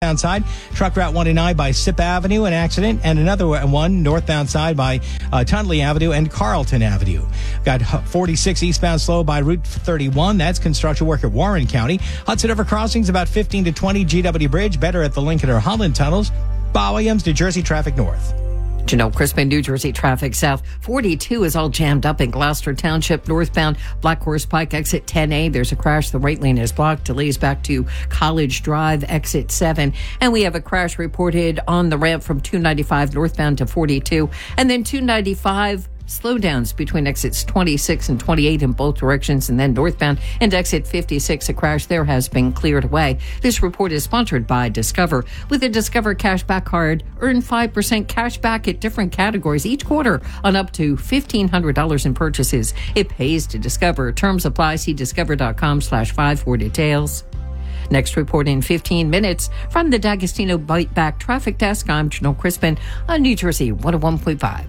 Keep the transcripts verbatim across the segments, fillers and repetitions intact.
southbound side. Truck Route one oh nine by Sip Avenue, an accident, and another one northbound side by uh, Tunley Avenue and Carlton Avenue. Got forty-six eastbound slow by Route thirty-one. That's construction work at Warren County. Hudson River Crossings about fifteen to twenty. G W Bridge better at the Lincoln or Holland tunnels. Bob Williams, New Jersey traffic north. Janelle Crispin, New Jersey traffic south. forty-two is all jammed up in Gloucester Township, northbound Black Horse Pike, exit ten A. There's a crash. The right lane is blocked. Delays back to College Drive, exit seven. And we have a crash reported on the ramp from two ninety-five northbound to forty-two. And then two ninety-five slowdowns between exits twenty-six and twenty-eight in both directions, and then northbound and exit fifty-six. A crash there has been cleared away. This report is sponsored by Discover. With the Discover Cashback Card, earn five percent cash back at different categories each quarter on up to fifteen hundred dollars in purchases. It pays to Discover. Terms apply. See discover.com slash five for details. Next report in fifteen minutes from the D'Agostino Bite Back Traffic Desk. I'm Janelle Crispin on New Jersey one oh one point five.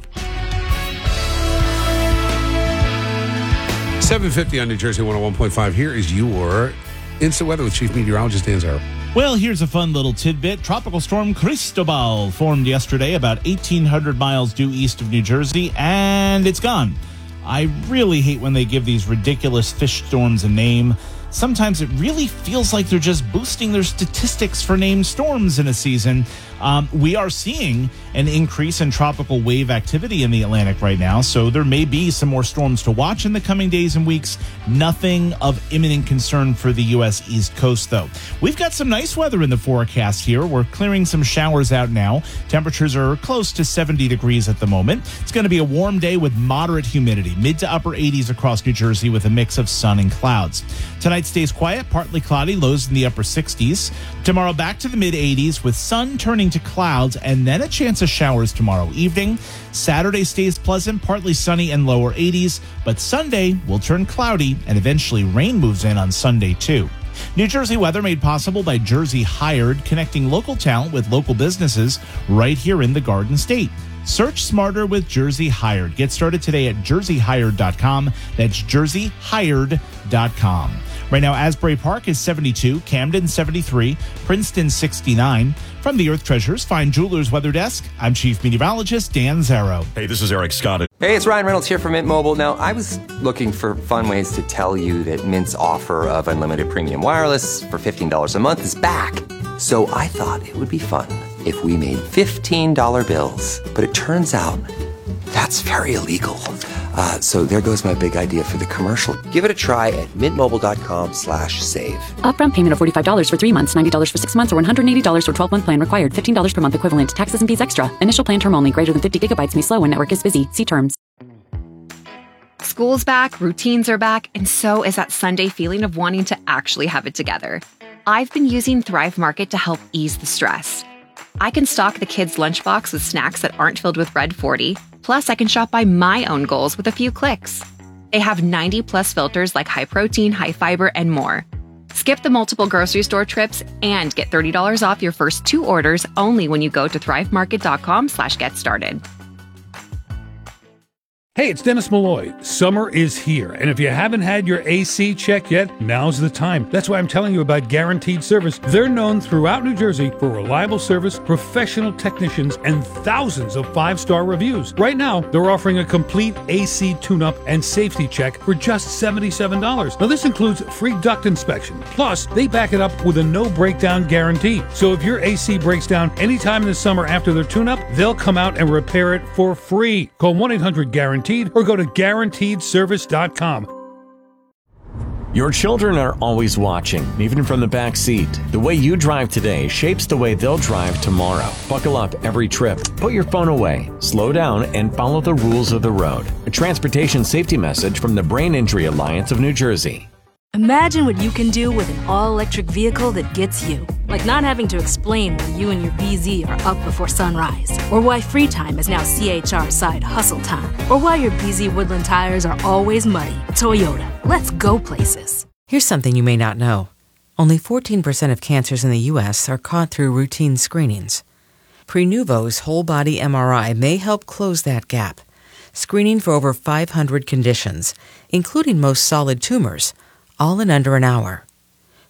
seven fifty on New Jersey one oh one point five. Here is your instant weather with Chief Meteorologist Dan Zarrow. Well, here's a fun little tidbit. Tropical storm Cristobal formed yesterday about eighteen hundred miles due east of New Jersey, and it's gone. I really hate when they give these ridiculous fish storms a name. Sometimes it really feels like they're just boosting their statistics for named storms in a season. Um, we are seeing an increase in tropical wave activity in the Atlantic right now, so there may be some more storms to watch in the coming days and weeks. Nothing of imminent concern for the U S East Coast, though. We've got some nice weather in the forecast here. We're clearing some showers out now. Temperatures are close to seventy degrees at the moment. It's going to be a warm day with moderate humidity, mid to upper eighties across New Jersey with a mix of sun and clouds. Tonight stays quiet, partly cloudy, lows in the upper sixties. Tomorrow back to the mid eighties with sun turning to clouds and then a chance of showers tomorrow evening. Saturday stays pleasant, partly sunny and lower eighties, but Sunday will turn cloudy and eventually rain moves in on Sunday too. New Jersey weather made possible by Jersey Hired, connecting local talent with local businesses right here in the Garden State. Search smarter with Jersey Hired. Get started today at jersey hired dot com. That's jersey hired dot com. Right now, Asbury Park is seventy-two, Camden seventy-three, Princeton sixty-nine. From the Earth Treasures Fine Jewelers Weather Desk, I'm Chief Meteorologist Dan Zarrow. Hey, this is Eric Scott. Hey, it's Ryan Reynolds here from Mint Mobile. Now, I was looking for fun ways to tell you that Mint's offer of unlimited premium wireless for fifteen dollars a month is back. So I thought it would be fun if we made fifteen dollar bills. But it turns out that's very illegal. Uh, so there goes my big idea for the commercial. Give it a try at mintmobile.com slash save. Upfront payment of forty-five dollars for three months, ninety dollars for six months, or one hundred eighty dollars for twelve-month plan required. fifteen dollars per month equivalent. Taxes and fees extra. Initial plan term only. Greater than fifty gigabytes may slow when network is busy. See terms. School's back, routines are back, and so is that Sunday feeling of wanting to actually have it together. I've been using Thrive Market to help ease the stress. I can stock the kids' lunchbox with snacks that aren't filled with Red forty. Plus, I can shop by my own goals with a few clicks. They have ninety plus filters like high protein, high fiber, and more. Skip the multiple grocery store trips and get thirty dollars off your first two orders only when you go to thrivemarket.com slash get started. Hey, it's Dennis Malloy. Summer is here, and if you haven't had your A C checked yet, now's the time. That's why I'm telling you about Guaranteed Service. They're known throughout New Jersey for reliable service, professional technicians, and thousands of five-star reviews. Right now, they're offering a complete A C tune-up and safety check for just seventy-seven dollars. Now, this includes free duct inspection. Plus, they back it up with a no-breakdown guarantee. So if your A C breaks down anytime in the summer after their tune-up, they'll come out and repair it for free. Call one eight hundred guaranteed or go to guaranteed service dot com. Your children are always watching, even from the back seat. The way you drive today shapes the way they'll drive tomorrow. Buckle up every trip. Put your phone away. Slow down and follow the rules of the road. A transportation safety message from the Brain Injury Alliance of New Jersey. Imagine what you can do with an all-electric vehicle that gets you. Like not having to explain why you and your B Z are up before sunrise. Or why free time is now C H R side hustle time. Or why your B Z Woodland tires are always muddy. Toyota, let's go places. Here's something you may not know. Only fourteen percent of cancers in the U S are caught through routine screenings. Prenuvo's whole-body M R I may help close that gap. Screening for over five hundred conditions, including most solid tumors, all in under an hour.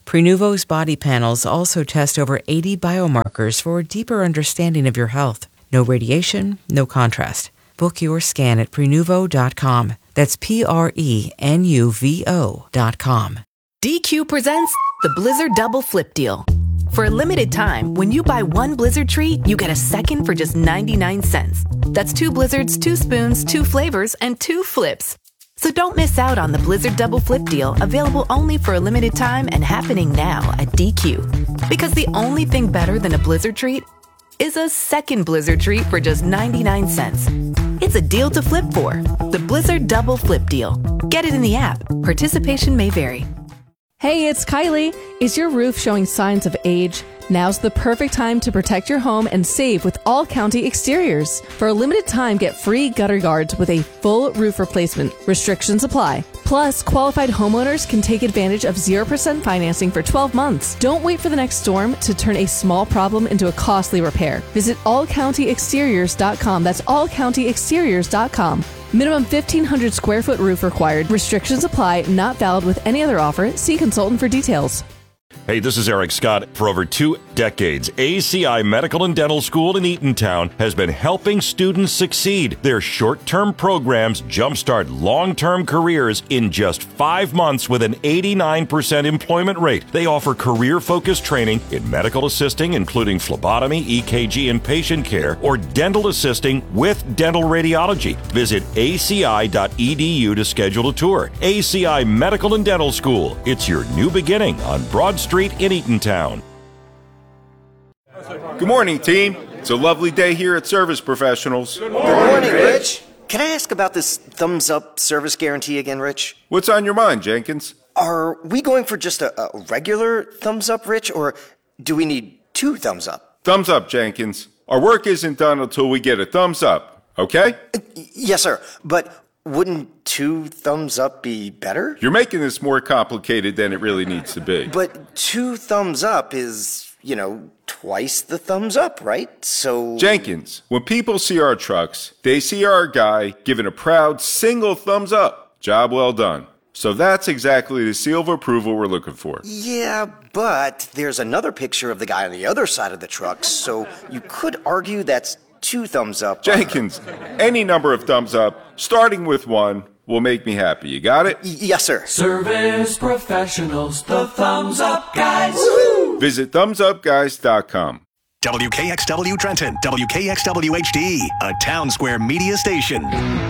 Prenuvo's body panels also test over eighty biomarkers for a deeper understanding of your health. No radiation, no contrast. Book your scan at Prenuvo dot com. That's P R E N U V O dot com. D Q presents the Blizzard Double Flip Deal. For a limited time, when you buy one Blizzard treat, you get a second for just ninety-nine cents. That's two Blizzards, two spoons, two flavors, and two flips. So don't miss out on the Blizzard Double Flip Deal, available only for a limited time and happening now at D Q. Because the only thing better than a Blizzard treat is a second Blizzard treat for just ninety-nine cents. It's a deal to flip for. The Blizzard Double Flip Deal. Get it in the app. Participation may vary. Hey, it's Kylie. Is your roof showing signs of age? Now's the perfect time to protect your home and save with All County Exteriors. For a limited time, get free gutter guards with a full roof replacement. Restrictions apply. Plus, qualified homeowners can take advantage of zero percent financing for twelve months. Don't wait for the next storm to turn a small problem into a costly repair. Visit all county exteriors dot com. That's all county exteriors dot com. Minimum fifteen hundred square foot roof required. Restrictions apply. Not valid with any other offer. See consultant for details. Hey, this is Eric Scott. For over two decades, A C I Medical and Dental School in Eatontown has been helping students succeed. Their short-term programs jumpstart long-term careers in just five months with an eighty-nine percent employment rate. They offer career-focused training in medical assisting, including phlebotomy, E K G, and patient care, or dental assisting with dental radiology. Visit A C I dot E D U to schedule a tour. A C I Medical and Dental School. It's your new beginning on Broad Street in Eatontown. Good morning, team. It's a lovely day here at Service Professionals. Good morning, Good morning Rich. Can I ask about this thumbs up service guarantee again, Rich? What's on your mind, Jenkins? Are we going for just a, a regular thumbs up, Rich, or do we need two thumbs up? Thumbs up, Jenkins. Our work isn't done until we get a thumbs up, okay? Uh, yes, sir. But wouldn't two thumbs up be better? You're making this more complicated than it really needs to be. But two thumbs up is, you know, twice the thumbs up, right? So... Jenkins, when people see our trucks, they see our guy giving a proud single thumbs up. Job well done. So that's exactly the seal of approval we're looking for. Yeah, but there's another picture of the guy on the other side of the truck, so you could argue that's two thumbs up. Jenkins, any number of thumbs up, starting with one, will make me happy. You got it? Y- yes, sir. Service Professionals, the thumbs up guys. Woo-hoo! Visit thumbs up guys dot com. W K X W Trenton, W K X W H D, a Town Square media station.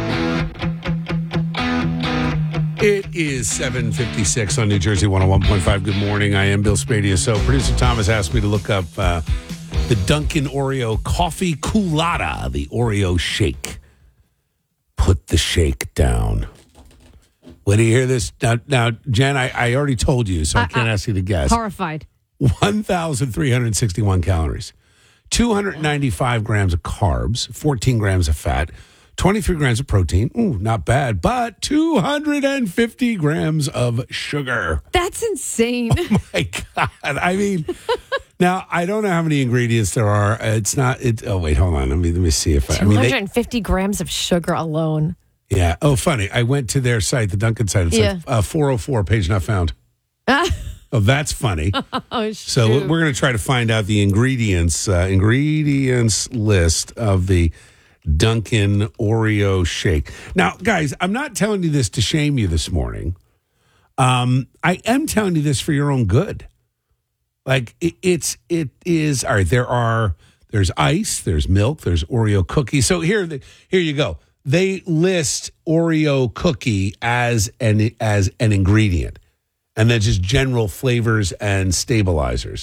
It is seven fifty-six on New Jersey one oh one point five. Good morning. I am Bill Spadia. So producer Thomas asked me to look up uh, the Dunkin' Oreo Coffee Coolada, the Oreo shake. Put the shake down. When do you hear this? Now, now Jen, I, I already told you, so I, I can't I, ask you to guess. Horrified. one thousand three hundred sixty-one calories, two hundred ninety-five grams of carbs, fourteen grams of fat, twenty-three grams of protein. Ooh, not bad, but two hundred fifty grams of sugar. That's insane. Oh, my God. I mean... Now, I don't know how many ingredients there are. It's not, it. Oh, wait, hold on. Let me, let me see if I, I mean, two hundred fifty grams of sugar alone. Yeah. Oh, funny. I went to their site, the Dunkin' site. It's yeah. like uh, four oh four, page not found. Oh, that's funny. Oh, so shoot. We're going to try to find out the ingredients, uh, ingredients list of the Dunkin' Oreo shake. Now, guys, I'm not telling you this to shame you this morning. Um, I am telling you this for your own good. Like it, it's, it is, all right, there are, there's ice, there's milk, there's Oreo cookie. So here, the, here you go. They list Oreo cookie as an, as an ingredient and then just general flavors and stabilizers.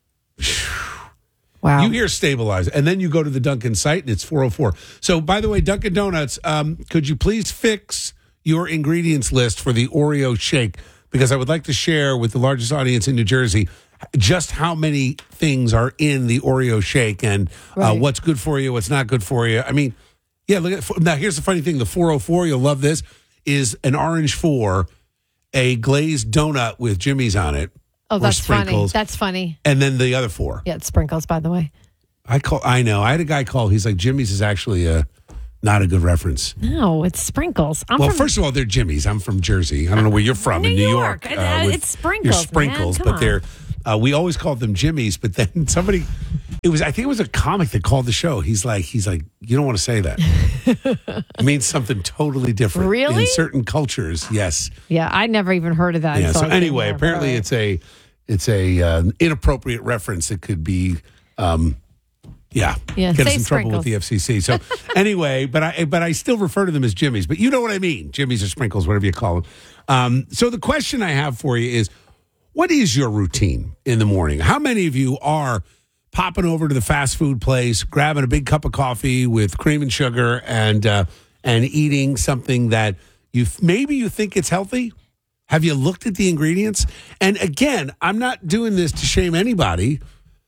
Wow. You hear stabilizer and then you go to the Dunkin' site and it's four oh four. So by the way, Dunkin' Donuts, um, could you please fix your ingredients list for the Oreo shake? Because I would like to share with the largest audience in New Jersey just how many things are in the Oreo shake and right. uh, what's good for you, what's not good for you. I mean, yeah, look at now. Here's the funny thing: the four oh four, you'll love this, is an orange four, a glazed donut with Jimmy's on it. Oh, that's funny. That's funny. And then the other four, yeah, it's sprinkles. By the way, I call. I know. I had a guy call. He's like, Jimmy's is actually a Not a good reference. No, it's sprinkles. I'm well, from, first of all, they're Jimmy's. I'm from Jersey. I don't know where you're from New in New York. York. Uh, with it's sprinkles, Your sprinkles, man. Come but they're. Uh, we always called them Jimmy's, but then somebody, it was I think it was a comic that called the show. He's like, he's like, you don't want to say that. It means something totally different. Really? In certain cultures, yes. Yeah, I never even heard of that. Yeah. So I anyway, came here, apparently but- it's a it's a uh, inappropriate reference that could be. Um, Yeah, Yeah, get us say in trouble with sprinkles. the F C C. So anyway, but I but I still refer to them as Jimmy's. But you know what I mean, Jimmy's or sprinkles, whatever you call them. Um, so the question I have for you is, what is your routine in the morning? How many of you are popping over to the fast food place, grabbing a big cup of coffee with cream and sugar, and uh, and eating something that you maybe you think it's healthy? Have you looked at the ingredients? And again, I'm not doing this to shame anybody.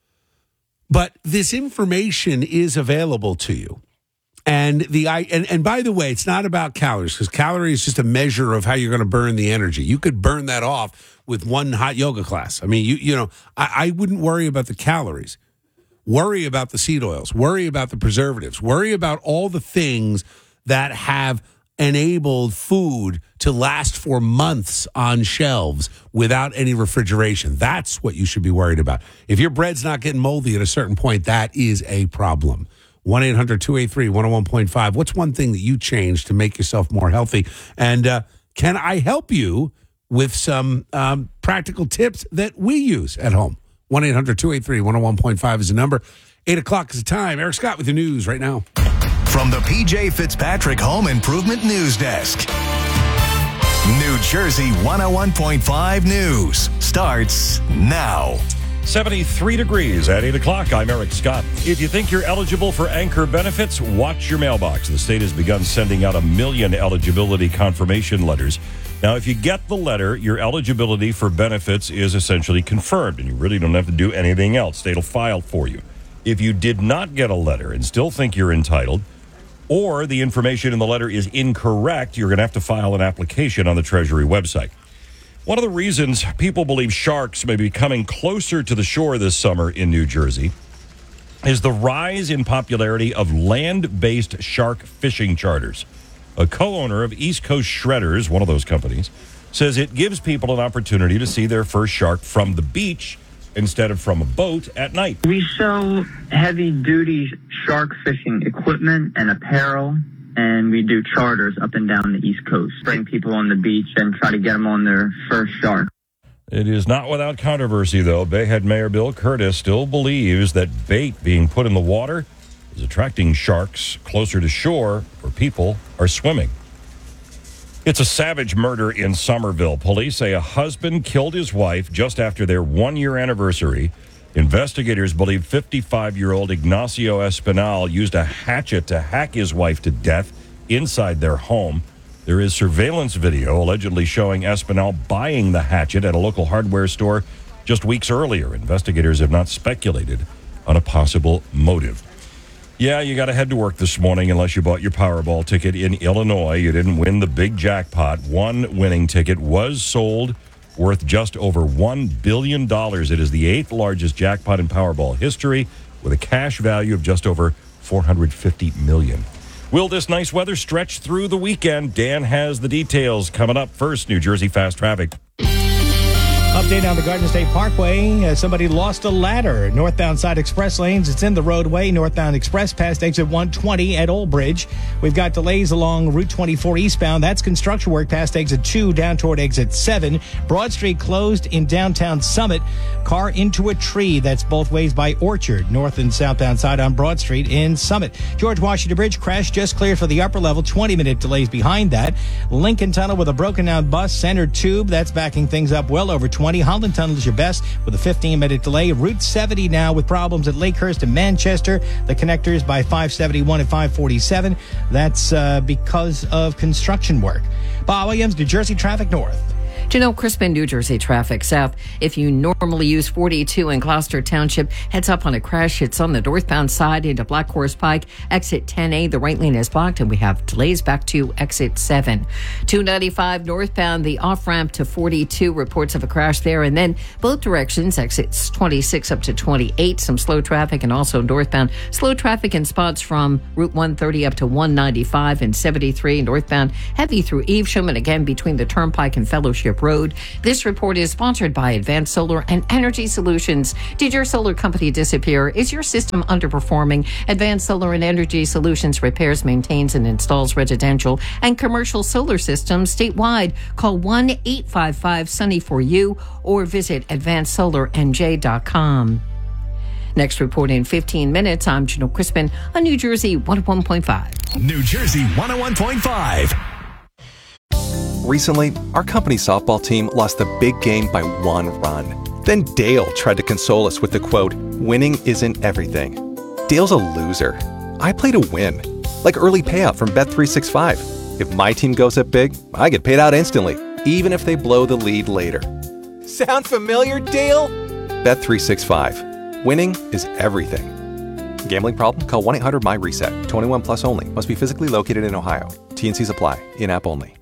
But this information is available to you. And the I and, and by the way, it's not about calories, because calorie is just a measure of how you're going to burn the energy. You could burn that off with one hot yoga class. I mean, you you know, I, I wouldn't worry about the calories. Worry about the seed oils. Worry about the preservatives. Worry about all the things that have enabled food to last for months on shelves without any refrigeration. That's what you should be worried about. If your bread's not getting moldy at a certain point, that is a problem. one eight hundred two eight three one oh one point five. What's one thing that you changed to make yourself more healthy? And uh, can I help you with some um, practical tips that we use at home? one eight hundred two eight three one oh one point five is the number. eight o'clock is the time. Eric Scott with the news right now. From the P J Fitzpatrick Home Improvement News Desk. New Jersey one oh one point five News starts now. seventy-three degrees at eight o'clock. I'm Eric Scott. If you think you're eligible for Anchor benefits, watch your mailbox. The state has begun sending out a million eligibility confirmation letters. Now, if you get the letter, your eligibility for benefits is essentially confirmed, and you really don't have to do anything else. State will file for you. If you did not get a letter and still think you're entitled, or the information in the letter is incorrect, you're going to have to file an application on the Treasury website. One of the reasons people believe sharks may be coming closer to the shore this summer in New Jersey is the rise in popularity of land-based shark fishing charters. A co-owner of East Coast Shredders, one of those companies, says it gives people an opportunity to see their first shark from the beach instead of from a boat at night. We sell heavy-duty shark fishing equipment and apparel, and we do charters up and down the East Coast. Bring people on the beach and try to get them on their first shark. It is not without controversy, though. Bayhead Mayor Bill Curtis still believes that bait being put in the water is attracting sharks closer to shore where people are swimming. It's a savage murder in Somerville. Police say a husband killed his wife just after their one-year anniversary. Investigators believe fifty-five-year-old Ignacio Espinal used a hatchet to hack his wife to death inside their home. There is surveillance video allegedly showing Espinal buying the hatchet at a local hardware store just weeks earlier. Investigators have not speculated on a possible motive. Yeah, you got to head to work this morning unless you bought your Powerball ticket in Illinois. You didn't win the big jackpot. One winning ticket was sold worth just over one billion dollars. It is the eighth largest jackpot in Powerball history with a cash value of just over four hundred fifty million dollars. Will this nice weather stretch through the weekend? Dan has the details coming up. First, New Jersey Fast Traffic. Update on the Garden State Parkway. Uh, somebody lost a ladder. Northbound side express lanes. It's in the roadway. Northbound express past exit one twenty at Old Bridge. We've got delays along Route twenty-four eastbound. That's construction work past exit two down toward exit seven. Broad Street closed in downtown Summit. Car into a tree. That's both ways by Orchard. North and southbound side on Broad Street in Summit. George Washington Bridge crash just cleared for the upper level. twenty minute delays behind that. Lincoln Tunnel with a broken down bus. Center Tube. That's backing things up well over twenty. Holland Tunnel is your best with a fifteen minute delay. Route seventy now with problems at Lakehurst and Manchester. The connectors by five seventy-one and five forty-seven. That's uh, because of construction work. Bob Williams, New Jersey Traffic North. Janelle Crispin, New Jersey traffic south. If you normally use forty-two in Gloucester Township, heads up on a crash. It's on the northbound side into Black Horse Pike. Exit ten A, the right lane is blocked, and we have delays back to exit seven. two ninety-five northbound, the off-ramp to forty-two, reports of a crash there. And then both directions, exits twenty-six up to twenty-eight, some slow traffic, and also northbound. Slow traffic in spots from Route one thirty up to one ninety-five and seventy-three northbound. Heavy through Evesham and again between the Turnpike and Fellowship Road. This report is sponsored by Advanced Solar and Energy Solutions. Did your solar company disappear? Is your system underperforming? Advanced Solar and Energy Solutions repairs, maintains, and installs residential and commercial solar systems statewide. Call one eight five five sunny for you or visit advanced solar n j dot com. Next report in fifteen minutes. I'm Janelle Crispin on New Jersey one oh one point five. New Jersey one oh one point five. Recently, our company softball team lost the big game by one run. Then Dale tried to console us with the quote, "Winning isn't everything." Dale's a loser. I play to win. Like early payout from Bet three sixty-five. If my team goes up big, I get paid out instantly, even if they blow the lead later. Sound familiar, Dale? Bet three sixty-five. Winning is everything. Gambling problem? Call one eight hundred my reset. twenty-one plus only. Must be physically located in Ohio. T and C's apply. In-app only.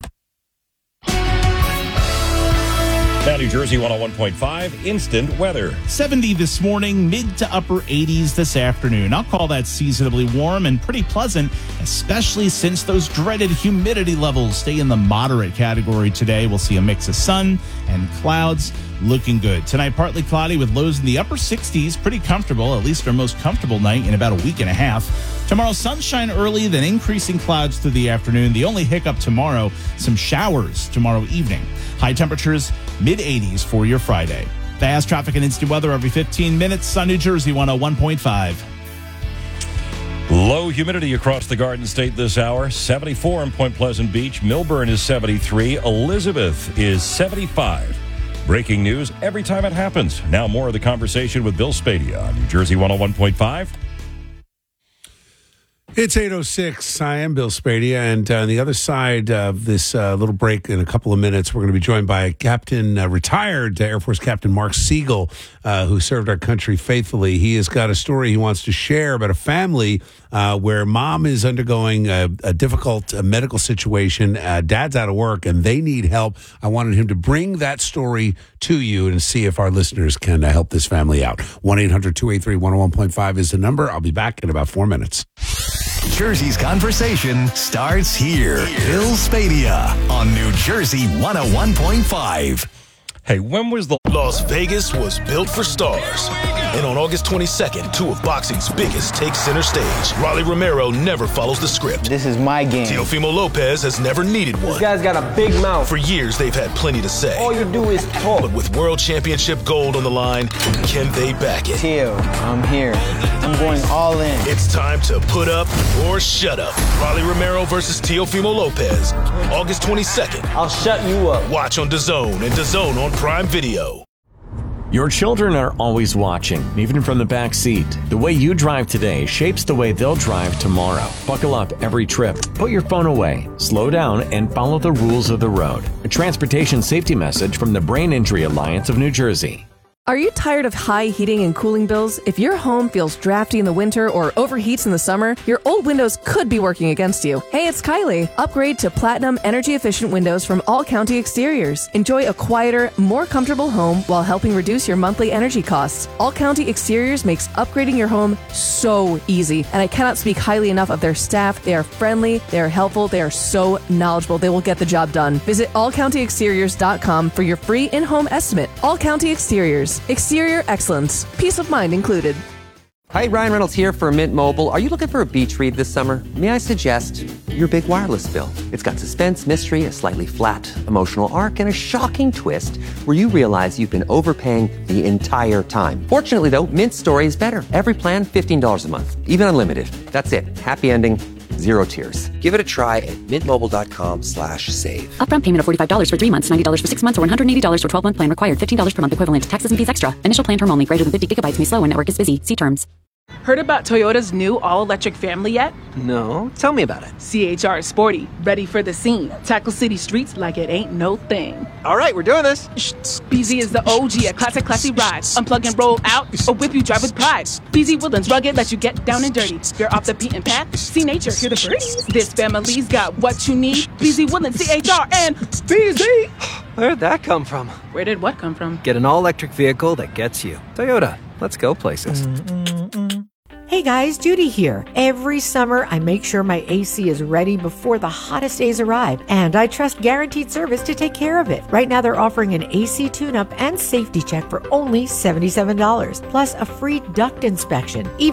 Now, New Jersey one oh one point five, instant weather. seventy this morning, mid to upper eighties this afternoon. I'll call that seasonably warm and pretty pleasant, especially since those dreaded humidity levels stay in the moderate category today. We'll see a mix of sun and clouds. Looking good. Tonight, partly cloudy with lows in the upper sixties. Pretty comfortable, at least our most comfortable night in about a week and a half. Tomorrow, sunshine early, then increasing clouds through the afternoon. The only hiccup tomorrow, some showers tomorrow evening. High temperatures, mid eighties for your Friday. Fast traffic and instant weather every fifteen minutes on New Jersey one oh one point five. Low humidity across the Garden State this hour. seventy-four in Point Pleasant Beach. Milburn is seventy-three. Elizabeth is seventy-five. Breaking news every time it happens. Now more of the conversation with Bill Spadia on New Jersey one oh one point five. It's eight oh six. I am Bill Spadia, and uh, on the other side of this uh, little break in a couple of minutes, we're going to be joined by Captain, uh, retired Air Force Captain Mark Siegel, uh, who served our country faithfully. He has got a story he wants to share about a family uh, where mom is undergoing a, a difficult uh, medical situation. Uh, dad's out of work, and they need help. I wanted him to bring that story to you and see if our listeners can uh, help this family out. one eight hundred two eight three one oh one point five is the number. I'll be back in about four minutes. Jersey's conversation starts here. Bill Spadia on New Jersey one oh one point five. Hey, when was the... Las Vegas was built for stars. And on August twenty-second, two of boxing's biggest take center stage. Rolly Romero never follows the script. This is my game. Teofimo Lopez has never needed one. This guy's got a big mouth. For years, they've had plenty to say. All you do is talk. But with world championship gold on the line, can they back it? Teo, I'm here. I'm going all in. It's time to put up or shut up. Rolly Romero versus Teofimo Lopez. August twenty-second. I'll shut you up. Watch on DAZN and DAZN on Prime Video. Your children are always watching, even from the back seat. The way you drive today shapes the way they'll drive tomorrow. Buckle up every trip. Put your phone away. Slow down and follow the rules of the road. A transportation safety message from the Brain Injury Alliance of New Jersey. Are you tired of high heating and cooling bills? If your home feels drafty in the winter or overheats in the summer, your old windows could be working against you. Hey, it's Kylie. Upgrade to Platinum energy-efficient windows from All County Exteriors. Enjoy a quieter, more comfortable home while helping reduce your monthly energy costs. All County Exteriors makes upgrading your home so easy, and I cannot speak highly enough of their staff. They are friendly, they are helpful, they are so knowledgeable. They will get the job done. Visit all county exteriors dot com for your free in-home estimate. All County Exteriors. Exterior excellence. Peace of mind included. Hi, Ryan Reynolds here for Mint Mobile. Are you looking for a beach read this summer? May I suggest your big wireless bill? It's got suspense, mystery, a slightly flat emotional arc, and a shocking twist where you realize you've been overpaying the entire time. Fortunately, though, Mint's story is better. Every plan, fifteen dollars a month. Even unlimited. That's it. Happy ending. Zero tears. Give it a try at mintmobile.com slash save. Upfront payment of forty-five dollars for three months, ninety dollars for six months, or one hundred eighty dollars for twelve-month plan required. fifteen dollars per month equivalent. Taxes and fees extra. Initial plan term only. Greater than fifty gigabytes may slow when network is busy. See terms. Heard about Toyota's new all-electric family yet? No, tell me about it. C H R is sporty, ready for the scene. Tackle city streets like it ain't no thing. All right, we're doing this. B Z is the O G, a classic, classy ride. Unplug and roll out, or whip you drive with pride. B Z Woodlands rugged, let you get down and dirty. You're off the beaten path, see nature, hear the birdies. This family's got what you need. B Z Woodlands, C H R, and B Z. Where'd that come from? Where did what come from? Get an all-electric vehicle that gets you. Toyota, let's go places. Hey guys, Judy here. Every summer, I make sure my A C is ready before the hottest days arrive, and I trust Guaranteed Service to take care of it. Right now, they're offering an A C tune-up and safety check for only seventy-seven dollars, plus a free duct inspection. Even